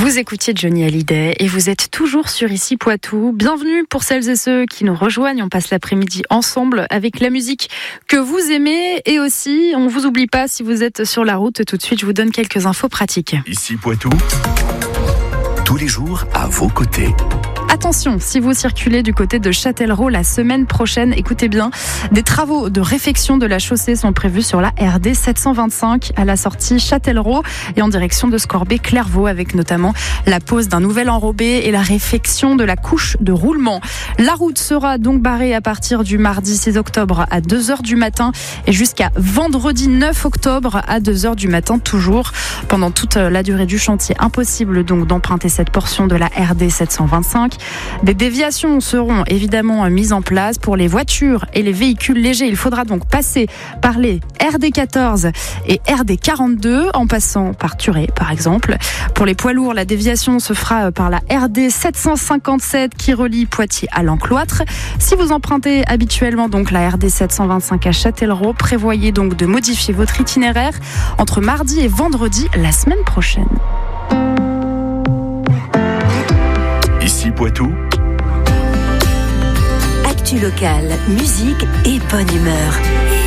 Vous écoutiez Johnny Hallyday et vous êtes toujours sur Ici Poitou. Bienvenue pour celles et ceux qui nous rejoignent. On passe l'après-midi ensemble avec la musique que vous aimez et aussi, on vous oublie pas si vous êtes sur la route. Tout de suite, je vous donne quelques infos pratiques. Ici Poitou, tous les jours à vos côtés. Attention, si vous circulez du côté de Châtellerault la semaine prochaine, écoutez bien, des travaux de réfection de la chaussée sont prévus sur la RD 725 à la sortie Châtellerault et en direction de Scorbé-Clairvaux avec notamment la pose d'un nouvel enrobé et la réfection de la couche de roulement. La route sera donc barrée à partir du mardi 6 octobre à 2h du matin et jusqu'à vendredi 9 octobre à 2h du matin toujours. Pendant toute la durée du chantier, impossible donc d'emprunter cette portion de la RD 725. Des déviations seront évidemment mises en place pour les voitures et les véhicules légers. Il faudra donc passer par les RD 14 et RD 42 en passant par Thuré par exemple. Pour les poids lourds, la déviation se fera par la RD 757 qui relie Poitiers à l'Encloître. Si vous empruntez habituellement donc la RD 725 à Châtellerault, prévoyez donc de modifier votre itinéraire entre mardi et vendredi la semaine prochaine. Ici Poitou, actu locale, musique et bonne humeur.